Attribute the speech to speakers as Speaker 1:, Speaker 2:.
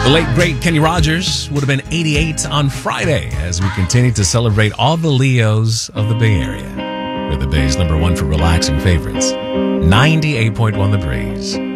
Speaker 1: The late, great Kenny Rogers would have been 88 on Friday as we continue to celebrate all the Leos of the Bay Area. We're the Bay's #1 for relaxing favorites. 98.1 The Breeze.